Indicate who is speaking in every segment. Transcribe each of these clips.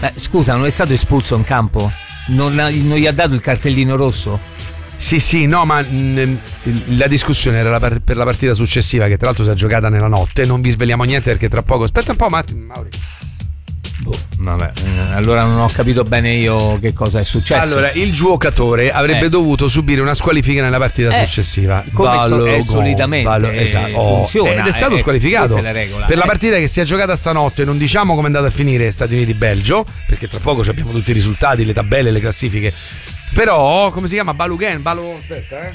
Speaker 1: Scusa, non è stato espulso in campo? Non gli ha dato il cartellino rosso?
Speaker 2: Sì, no, ma la discussione era per la partita successiva, che tra l'altro si è giocata nella notte. Non vi sveliamo niente perché tra poco. Aspetta un po', Mauri.
Speaker 1: Vabbè, allora non ho capito bene io che cosa è successo.
Speaker 2: Allora, il giocatore avrebbe dovuto subire una squalifica nella partita successiva.
Speaker 1: Come solitamente
Speaker 2: esatto.
Speaker 1: funziona.
Speaker 2: Ed è stato squalificato
Speaker 1: questa è la regola.
Speaker 2: Per la partita che si è giocata stanotte. Non diciamo come è andata a finire Stati Uniti-Belgio, perché tra poco abbiamo tutti i risultati, le tabelle, le classifiche. Però, come si chiama? Aspetta,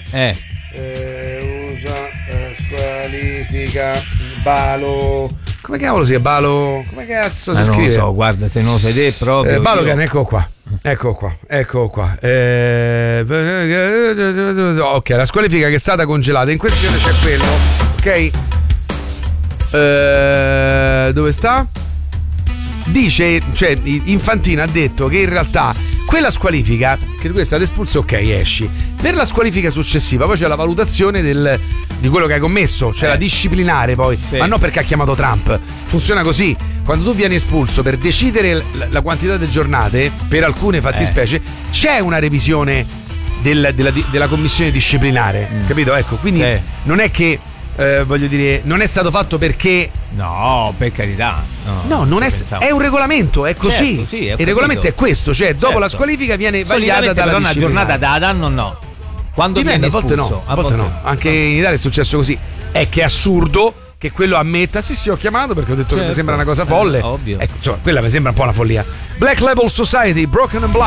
Speaker 2: usa squalifica come cavolo si chiama? come cazzo si scrive?
Speaker 1: Non lo so, guarda, se non lo sai te proprio
Speaker 2: Balogan, ecco qua. Ok, la squalifica che è stata congelata in questione c'è quello, ok? Dove sta? Dice, cioè Infantino ha detto che in realtà quella squalifica, che lui è stato espulso, ok, esci. Per la squalifica successiva poi c'è la valutazione di quello che hai commesso, cioè la disciplinare poi, ma non perché ha chiamato Trump. Funziona così: quando tu vieni espulso, per decidere la quantità di giornate per alcune fattispecie c'è una revisione della commissione disciplinare, capito? Ecco, quindi non è che voglio dire, non è stato fatto perché
Speaker 1: no, per carità,
Speaker 2: no, non è un regolamento, è così.
Speaker 1: Certo, sì,
Speaker 2: il regolamento è questo, cioè dopo la squalifica viene vagliata dalla
Speaker 1: una giornata da danno, no. Quando
Speaker 2: dipende, a volte no, anche in Italia è successo così. È che è assurdo che quello ammetta. Sì, ho chiamato perché ho detto che mi sembra una cosa folle.
Speaker 1: Ovvio.
Speaker 2: Ecco, insomma, quella mi sembra un po' una follia. Black Label Society, Broken and Blind.